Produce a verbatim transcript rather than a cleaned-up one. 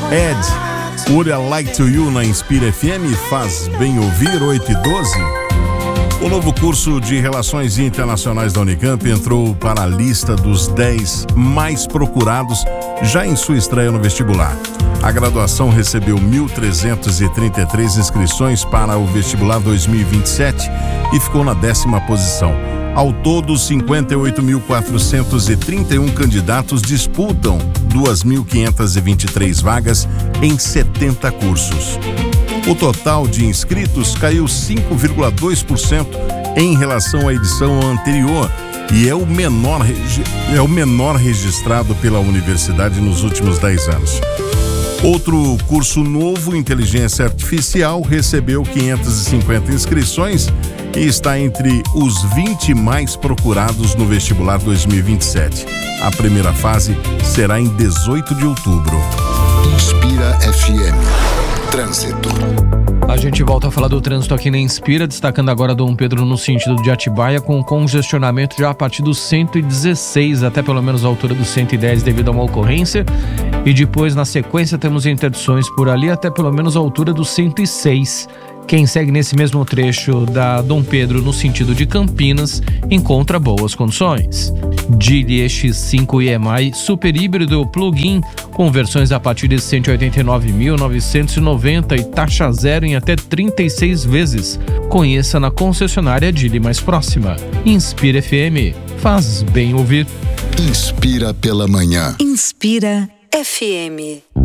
Ed, Would I Like to You na Inspira F M, faz bem ouvir, oito e doze. O novo curso de Relações Internacionais da Unicamp entrou para a lista dos dez mais procurados já em sua estreia no vestibular. A graduação recebeu mil trezentas e trinta e três inscrições para o vestibular dois mil e vinte e sete e ficou na décima posição. Ao todo, cinquenta e oito mil quatrocentos e trinta e um candidatos disputam duas mil quinhentas e vinte e três vagas em setenta cursos. O total de inscritos caiu cinco vírgula dois por cento em relação à edição anterior e é o menor, é o menor registrado pela universidade nos últimos dez anos. Outro curso novo, Inteligência Artificial, recebeu quinhentas e cinquenta inscrições e está entre os vinte mais procurados no vestibular dois mil e vinte e sete. A primeira fase será em dezoito de outubro. Inspira F M. Trânsito. A gente volta a falar do trânsito aqui na Inspira, destacando agora Dom Pedro no sentido de Atibaia, com congestionamento já a partir do cento e dezesseis, até pelo menos a altura do cento e dez devido a uma ocorrência. E depois, na sequência, temos interdições por ali até pelo menos a altura do cento e seis. Quem segue nesse mesmo trecho da Dom Pedro no sentido de Campinas encontra boas condições. Geely E X cinco I M I super híbrido plug-in com versões a partir de cento e oitenta e nove mil novecentos e noventa e taxa zero em até trinta e seis vezes. Conheça na concessionária Geely mais próxima. Inspira F M. Faz bem ouvir. Inspira pela manhã. Inspira F M.